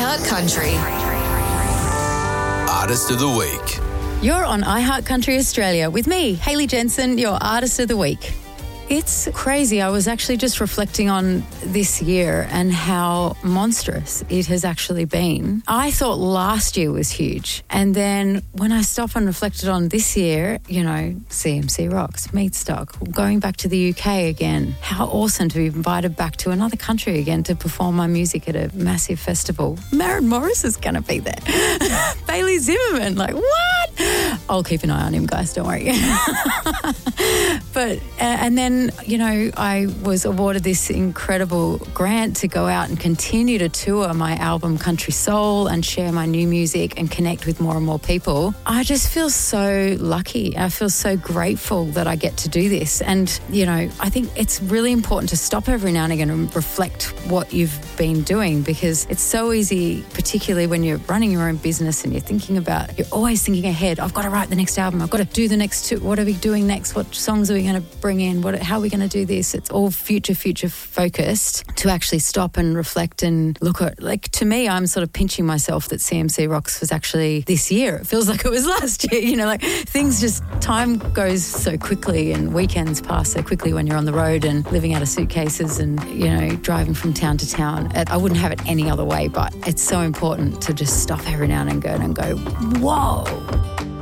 iHeart Country. Artist of the Week. You're on iHeart Country Australia with me, Hayley Jensen, your Artist of the Week. It's crazy. I was actually just reflecting on this year and how monstrous it has actually been. I thought last year was huge. And then when I stopped and reflected on this year, CMC Rocks, Meatstock, going back to the UK again. How awesome to be invited back to another country again to perform my music at a massive festival. Maren Morris is going to be there. Bailey Zimmerman, what? I'll keep an eye on him, guys, don't worry. But, and then, I was awarded this incredible grant to go out and continue to tour my album Country Soul and share my new music and connect with more and more people. I just feel so lucky. I feel so grateful that I get to do this. And, I think it's really important to stop every now and again and reflect what you've been doing, because it's so easy, particularly when you're running your own business and you're always thinking ahead. I've got to write the next album. I've got to do the next two. What are we doing next? What songs are we going to bring in? How are we going to do this? It's all future focused. To actually stop and reflect and look at, to me, I'm sort of pinching myself that CMC Rocks was actually this year. It feels like it was last year, time goes so quickly and weekends pass so quickly when you're on the road and living out of suitcases and, driving from town to town. I wouldn't have it any other way, but it's so important to just stop every now and then and go, whoa.